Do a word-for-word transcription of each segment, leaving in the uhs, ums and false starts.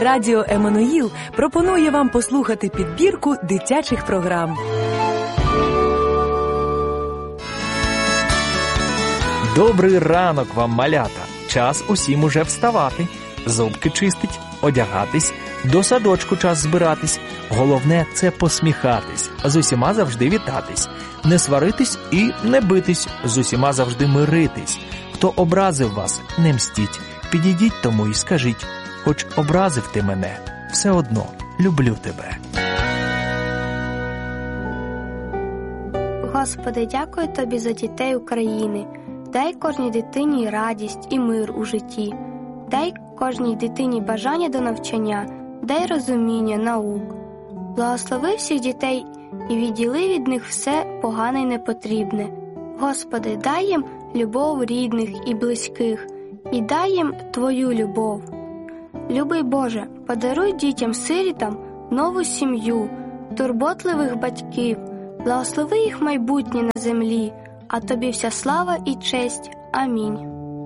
Радіо Еммануїл пропонує вам послухати підбірку дитячих програм. Добрий ранок вам, малята! Час усім уже вставати, зубки чистить, одягатись, до садочку час збиратись. Головне – це посміхатись, з усіма завжди вітатись, не сваритись і не битись, з усіма завжди миритись. Хто образив вас, не мстіть, підійдіть тому і скажіть, хоч образив ти мене, все одно люблю тебе. Господи, дякую Тобі за дітей України. Дай кожній дитині радість і мир у житті. Дай кожній дитині бажання до навчання, дай розуміння, наук. Благослови всіх дітей і відділи від них все погане й непотрібне. Господи, дай їм любов рідних і близьких, і дай їм Твою любов. Любий Боже, подаруй дітям-сирітам нову сім'ю, турботливих батьків, благослови їх майбутнє на землі, а Тобі вся слава і честь. Амінь.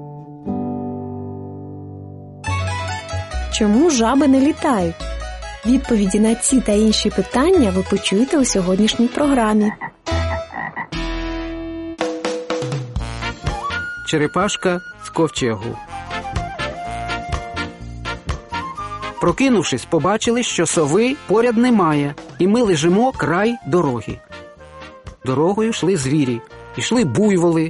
Чому жаби не літають? Відповіді на ці та інші питання ви почуєте у сьогоднішній програмі. Черепашка з ковчегу. Прокинувшись, побачили, що сови поряд немає, і ми лежимо край дороги. Дорогою йшли звірі, йшли буйволи,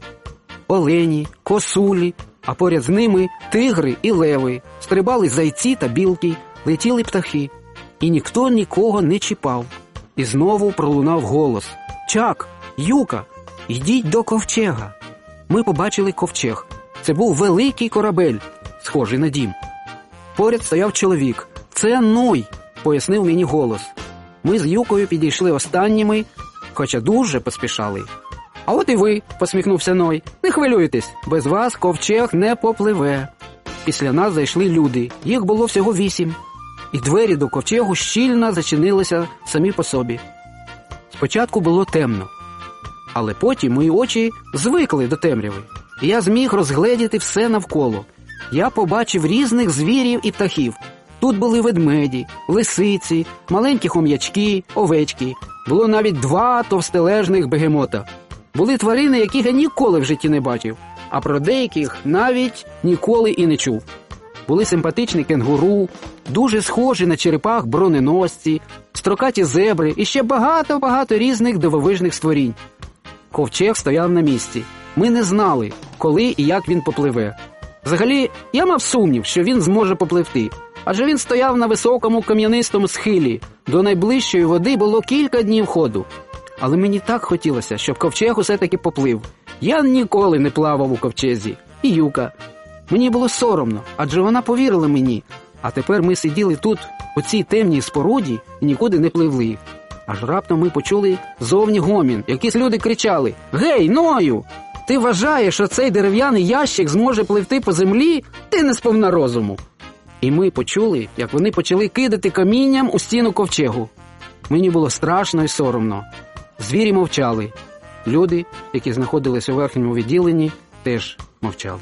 олені, косулі, а поряд з ними тигри і леви, стрибали зайці та білки, летіли птахи. І ніхто нікого не чіпав. І знову пролунав голос: «Чак, Юка, йдіть до ковчега». Ми побачили ковчег. Це був великий корабель, схожий на дім. Поряд стояв чоловік. «Це Ной», – пояснив мені голос. Ми з Юкою підійшли останніми, хоча дуже поспішали. «А от і ви», – посміхнувся Ной. «Не хвилюйтесь, без вас ковчег не попливе». Після нас зайшли люди. Їх було всього вісім. І двері до ковчегу щільно зачинилися самі по собі. Спочатку було темно, але потім мої очі звикли до темряви. І я зміг розгледіти все навколо. Я побачив різних звірів і птахів. Тут були ведмеді, лисиці, маленькі хом'ячки, овечки. Було навіть два товстележних бегемота. Були тварини, яких я ніколи в житті не бачив, а про деяких навіть ніколи і не чув. Були симпатичні кенгуру, дуже схожі на черепах броненосці, строкаті зебри і ще багато-багато різних дивовижних створінь. Ковчег стояв на місці. Ми не знали, коли і як він попливе. Взагалі, я мав сумнів, що він зможе попливти, адже він стояв на високому кам'янистому схилі. До найближчої води було кілька днів ходу. Але мені так хотілося, щоб ковчег усе-таки поплив. Я ніколи не плавав у ковчезі. І Юка. Мені було соромно, адже вона повірила мені. А тепер ми сиділи тут, у цій темній споруді, і нікуди не пливли. Аж раптом ми почули зовні гомін. Якісь люди кричали: «Гей, Ною! Ти вважаєш, що цей дерев'яний ящик зможе пливти по землі? Ти не сповна розуму!» І ми почули, як вони почали кидати камінням у стіну ковчегу. Мені було страшно і соромно. Звірі мовчали. Люди, які знаходились у верхньому відділенні, теж мовчали.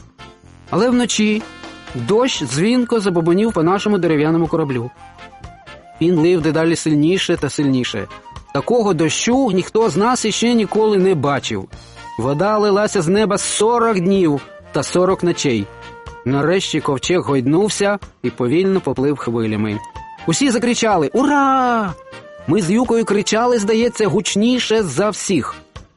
Але вночі дощ дзвінко забобонів по нашому дерев'яному кораблю. Він лив дедалі сильніше та сильніше. Такого дощу ніхто з нас іще ніколи не бачив. Вода лилася з неба сорок днів та сорок ночей. Нарешті ковчег гойднувся і повільно поплив хвилями. Усі закричали «Ура!». Ми з Юкою кричали, здається, гучніше за всіх.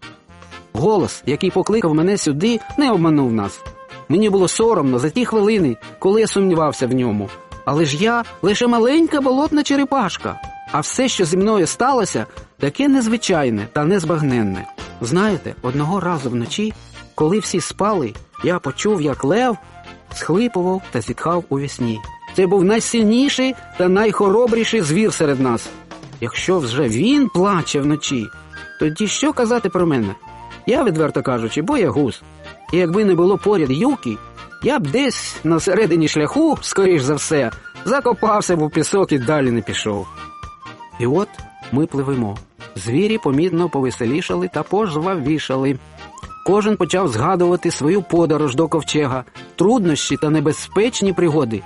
Голос, який покликав мене сюди, не обманув нас. Мені було соромно за ті хвилини, коли я сумнівався в ньому. Але ж я лише маленька болотна черепашка. А все, що зі мною сталося, таке незвичайне та незбагненне. Знаєте, одного разу вночі, коли всі спали, я почув, як лев схлипував та зітхав у вісні. Це був найсильніший та найхоробріший звір серед нас. Якщо вже він плаче вночі, тоді що казати про мене? Я, відверто кажучи, боягуз. І якби не було поряд Юки, я б десь на середині шляху, скоріш за все, закопався б у пісок і далі не пішов. І от ми пливемо. Звірі помітно повеселішали та пожвавішали. Кожен почав згадувати свою подорож до ковчега, труднощі та небезпечні пригоди.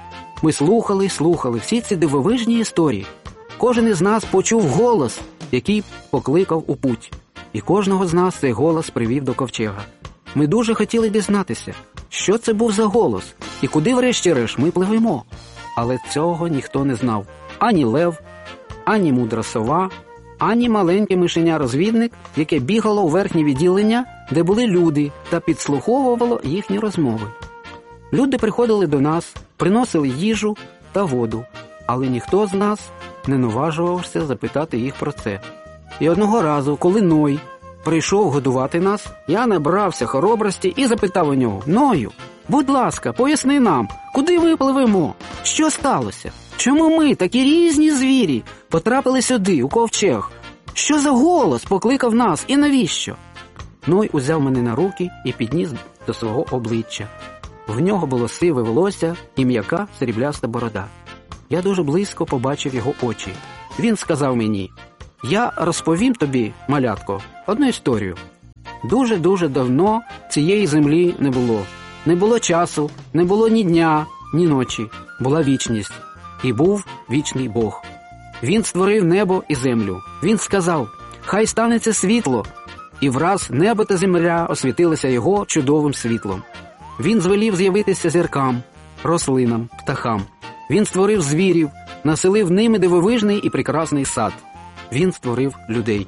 Ми слухали, слухали всі ці дивовижні історії. Кожен із нас почув голос, який покликав у путь. І кожного з нас цей голос привів до ковчега. Ми дуже хотіли дізнатися, що це був за голос, і куди врешті-решт ми пливемо. Але цього ніхто не знав. Ані лев, ані мудра сова, ані маленьке мишеня-розвідник, яке бігало у верхнє відділення, де були люди, та підслуховувало їхні розмови. Люди приходили до нас, приносили їжу та воду, але ніхто з нас не наважувався запитати їх про це. І одного разу, коли Ной прийшов годувати нас, я набрався хоробрості і запитав у нього: «Ною, будь ласка, поясни нам, куди ми пливемо? Що сталося? Чому ми, такі різні звірі, потрапили сюди, у ковчег? Що за голос покликав нас і навіщо?» Ной узяв мене на руки і підніс до свого обличчя. В нього було сиве волосся і м'яка срібляста борода. Я дуже близько побачив його очі. Він сказав мені: «Я розповім тобі, малятко, одну історію. Дуже-дуже давно цієї землі не було. Не було часу, не було ні дня, ні ночі. Була вічність. І був вічний Бог. Він створив небо і землю. Він сказав: хай станеться світло. І враз небо та земля освітилися його чудовим світлом. Він звелів з'явитися зіркам, рослинам, птахам. Він створив звірів, населив ними дивовижний і прекрасний сад. Він створив людей.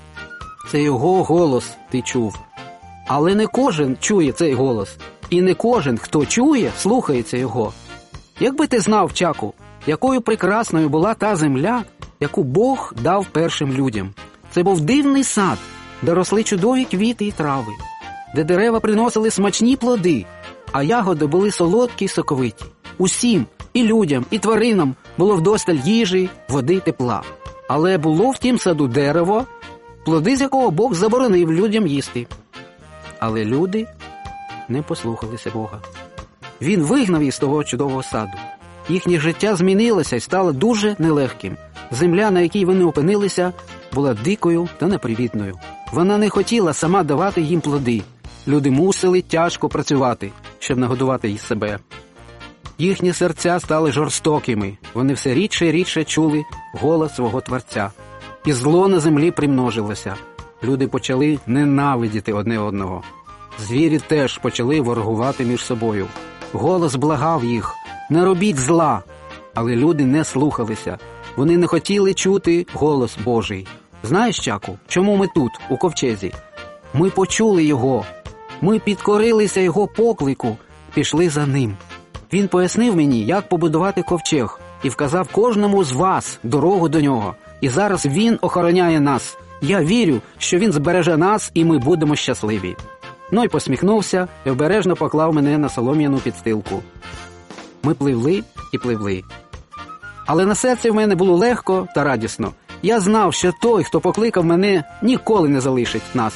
Це його голос ти чув. Але не кожен чує цей голос. І не кожен, хто чує, слухається його. Якби ти знав, Чаку, якою прекрасною була та земля, яку Бог дав першим людям. Це був дивний сад, де росли чудові квіти і трави, де дерева приносили смачні плоди, а ягоди були солодкі й соковиті. Усім, і людям, і тваринам було вдосталь їжі, води, тепла. Але було в тім саду дерево, плоди з якого Бог заборонив людям їсти. Але люди не послухалися Бога. Він вигнав їх з того чудового саду. Їхнє життя змінилося і стало дуже нелегким. Земля, на якій вони опинилися, була дикою та непривітною. Вона не хотіла сама давати їм плоди. Люди мусили тяжко працювати, щоб нагодувати їх себе. Їхні серця стали жорстокими. Вони все рідше і рідше чули голос свого Творця. І зло на землі примножилося. Люди почали ненавидіти одне одного. Звірі теж почали ворогувати між собою. Голос благав їх: не робіть зла. Але люди не слухалися. Вони не хотіли чути голос Божий. Знаєш, Чаку, чому ми тут, у ковчезі? Ми почули його. Ми підкорилися його поклику, пішли за ним. Він пояснив мені, як побудувати ковчег, і вказав кожному з вас дорогу до нього. І зараз він охороняє нас. Я вірю, що він збереже нас, і ми будемо щасливі. Ной посміхнувся і обережно поклав мене на солом'яну підстилку. Ми пливли і пливли. Але на серці в мене було легко та радісно. Я знав, що той, хто покликав мене, ніколи не залишить нас.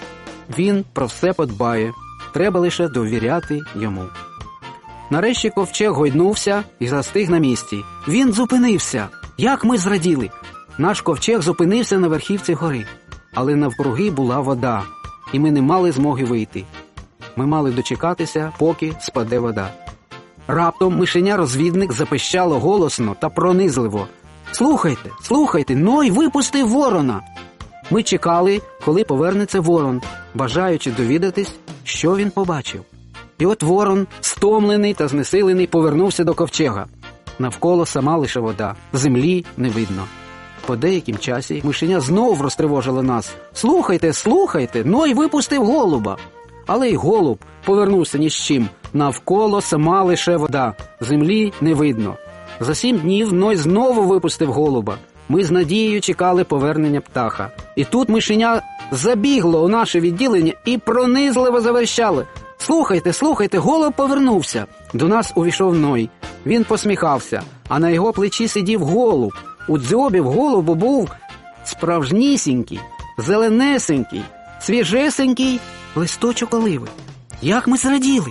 Він про все подбає. Треба лише довіряти йому. Нарешті ковчег гойднувся і застиг на місці. Він зупинився. Як ми зраділи! Наш ковчег зупинився на верхівці гори. Але навкруги була вода, і ми не мали змоги вийти. Ми мали дочекатися, поки спаде вода. Раптом мишеня-розвідник запищало голосно та пронизливо: «Слухайте, слухайте, Ной випустив ворона!» Ми чекали, коли повернеться ворон, бажаючи довідатись, що він побачив. І от ворон, стомлений та знесилений, повернувся до ковчега. Навколо сама лише вода, землі не видно. По деяким часі мишеня знов розтривожило нас: «Слухайте, слухайте, Ной випустив голуба!» Але й голуб повернувся ні з чим. Навколо сама лише вода, землі не видно. За сім днів Ной знову випустив голуба. Ми з надією чекали повернення птаха. І тут мишеня забігло у наше відділення і пронизливо заверщало: «Слухайте, слухайте, голуб повернувся!» До нас увійшов Ной. Він посміхався, а на його плечі сидів голуб. У дзьобі в голубу був справжнісінький, зеленесенький, свіжесенький листочок оливи. Як ми зраділи!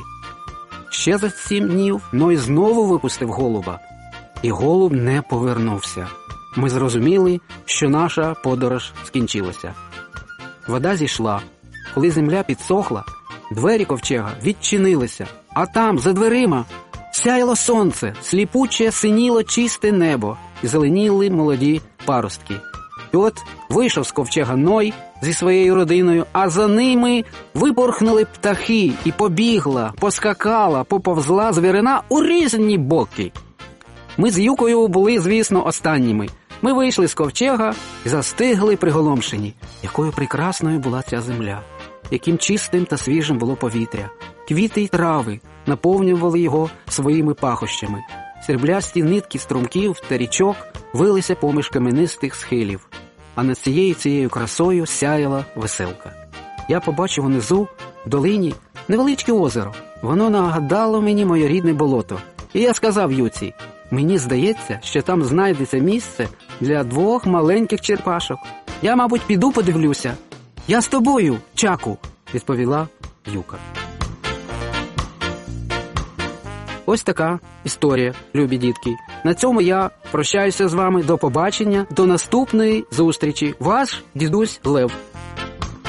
Ще за сім днів Ной знову випустив голуба. І голуб не повернувся. Ми зрозуміли, що наша подорож скінчилася. Вода зійшла. Коли земля підсохла, двері ковчега відчинилися. А там, за дверима, Сяяло сонце, сліпуче синіло чисте небо і зеленіли молоді паростки. І от вийшов з ковчега Ной зі своєю родиною, а за ними випорхнули птахи, і побігла, поскакала, поповзла звірина у різні боки. Ми з Юкою були, звісно, останніми. Ми вийшли з ковчега і застигли приголомшені. Якою прекрасною була ця земля, яким чистим та свіжим було повітря. Квіти й трави наповнювали його своїми пахощами. Сріблясті нитки струмків та річок вилися поміж каменистих схилів, а над цією цією красою сяяла веселка. Я побачив унизу, в долині, невеличке озеро. Воно нагадало мені моє рідне болото. І я сказав Юці: мені здається, що там знайдеться місце для двох маленьких черепашок. Я, мабуть, піду подивлюся. Я з тобою, Чаку, відповіла Юка. Ось така історія, любі дітки. На цьому я прощаюся з вами. До побачення, до наступної зустрічі. Ваш дідусь Лев.